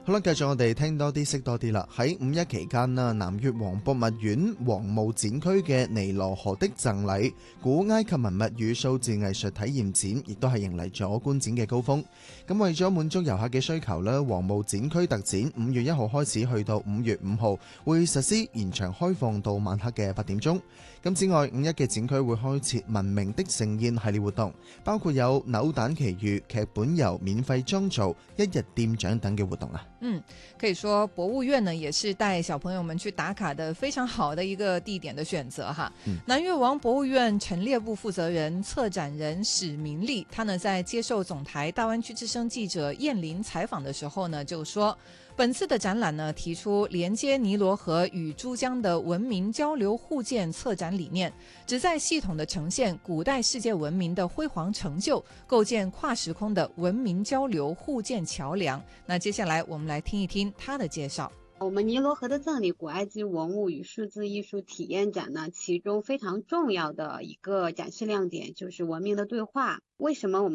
好啦，繼續我哋聽多啲識多啲啦。喺五一期間啦，南越王博物院王墓展區嘅尼羅河的贈禮古埃及文物與數字藝術體驗展，亦都係迎嚟咗觀展嘅高峰。咁為咗滿足遊客嘅需求咧，王墓展區特展5月1號開始去到5月5號，會實施延長開放到晚黑嘅8點鐘。咁之外，五一嘅展區會開設文明的盛宴系列活動，包括有扭蛋奇遇、劇本遊、免費裝造、一日店長等嘅活動啊。 可以說博物院呢也是帶小朋友們去打卡的非常好的一個地點的選擇哈。南越王博物院陳列部負責人策展人史明利，他呢在接受總台大灣區之聲記者燕玲採訪的時候呢就說，本次的展覽呢提出連接尼羅河與珠江的文明交流互鑑策展理念，旨在系統的呈現古代世界文明的輝煌成就，構建跨時空的文明交流互鑑橋梁。那接下來我們來聽一聽他的介紹。 我們尼羅河的贈禮古埃及文物與數字藝術體驗展呢，其中非常重要的一個展示亮點就是文明的對話。為什麼我們